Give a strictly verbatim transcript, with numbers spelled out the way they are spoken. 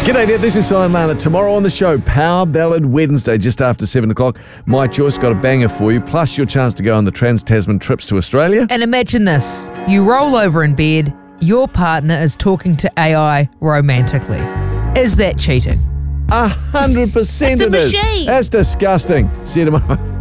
G'day there, this is Simon Marner. Tomorrow on the show, Power Ballad Wednesday, just after seven o'clock. My choice, got a banger for you, plus your chance to go on the Trans-Tasman trips to Australia. And imagine this, you roll over in bed, your partner is talking to A I romantically. Is that cheating? A hundred percent It's a it is. machine. That's disgusting. See you tomorrow.